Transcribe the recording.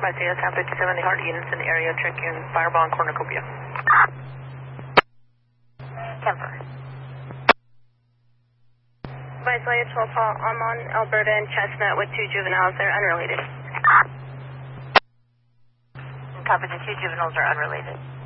Isaiah Sam 57, the heart units in the area drinking Fireball and cornucopia. Kemper. Isaiah 12 Paul, I'm on Alberta and Chestnut with 2 juveniles. They're unrelated. Copy, the 2 juveniles are unrelated.